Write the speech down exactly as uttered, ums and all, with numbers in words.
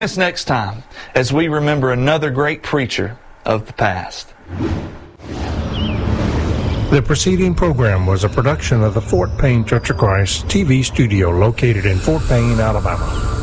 Us next time as we remember another great preacher of the past. The preceding program was a production of the Fort Payne Church of Christ T V studio located in Fort Payne, Alabama.